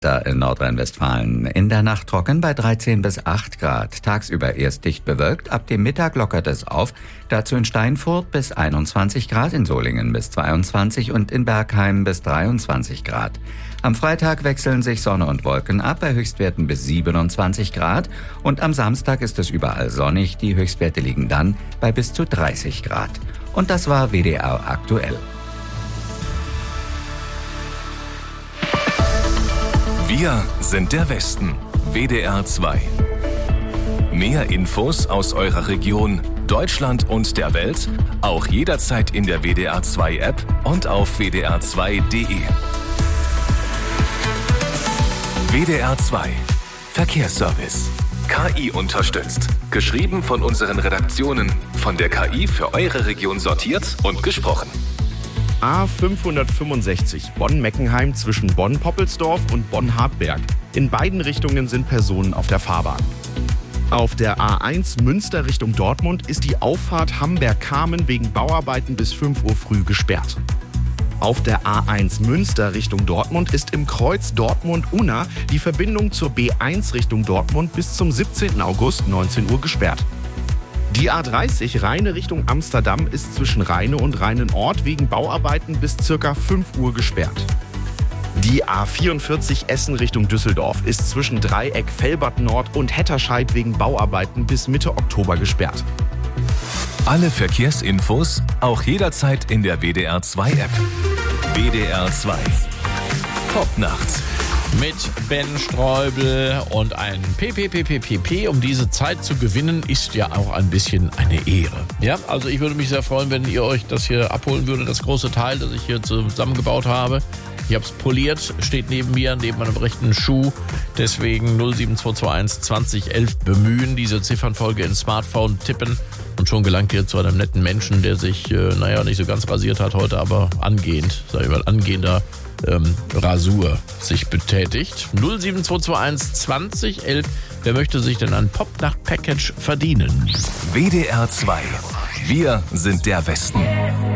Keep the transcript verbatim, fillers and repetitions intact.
Da in Nordrhein-Westfalen. In der Nacht trocken bei dreizehn bis acht Grad. Tagsüber erst dicht bewölkt, ab dem Mittag lockert es auf. Dazu in Steinfurt bis einundzwanzig Grad, in Solingen bis zweiundzwanzig und in Bergheim bis dreiundzwanzig Grad. Am Freitag wechseln sich Sonne und Wolken ab, bei Höchstwerten bis siebenundzwanzig Grad. Und am Samstag ist es überall sonnig, die Höchstwerte liegen dann bei bis zu dreißig Grad. Und das war W D R aktuell. Wir sind der Westen, W D R zwei. Mehr Infos aus eurer Region, Deutschland und der Welt, auch jederzeit in der W D R zwei App und auf w d r zwei punkt d e. W D R zwei Verkehrsservice. K I unterstützt. Geschrieben von unseren Redaktionen, von der K I für eure Region sortiert und gesprochen. A fünfhundertfünfundsechzig Bonn-Meckenheim zwischen Bonn-Poppelsdorf und Bonn-Hartberg. In beiden Richtungen sind Personen auf der Fahrbahn. Auf der A eins Münster Richtung Dortmund ist die Auffahrt Hamberg-Kamen wegen Bauarbeiten bis fünf Uhr früh gesperrt. Auf der A eins Münster Richtung Dortmund ist im Kreuz Dortmund-Unna die Verbindung zur B eins Richtung Dortmund bis zum siebzehnten August neunzehn Uhr gesperrt. Die A dreißig Rheine Richtung Amsterdam ist zwischen Rheine und Rheinenort wegen Bauarbeiten bis ca. fünf Uhr gesperrt. Die A vierundvierzig Essen Richtung Düsseldorf ist zwischen Dreieck Velbert Nord und Hetterscheid wegen Bauarbeiten bis Mitte Oktober gesperrt. Alle Verkehrsinfos auch jederzeit in der W D R zwei App. W D R zwei. Popnacht. Mit Ben Streubel und ein P P P P P P, um diese Zeit zu gewinnen, ist ja auch ein bisschen eine Ehre. Ja, also ich würde mich sehr freuen, wenn ihr euch das hier abholen würdet, das große Teil, das ich hier zusammengebaut habe. Ich habe es poliert, steht neben mir, neben meinem rechten Schuh. Deswegen null sieben zwei zwei eins zwanzig elf bemühen, diese Ziffernfolge ins Smartphone tippen. Und schon gelangt ihr zu einem netten Menschen, der sich, äh, naja, nicht so ganz rasiert hat heute, aber angehend, sag ich mal, angehender ähm, Rasur sich betätigt. null sieben zwei zwei eins zwanzig elf. Wer möchte sich denn ein Popnacht-Package verdienen? W D R zwei. Wir sind der Westen.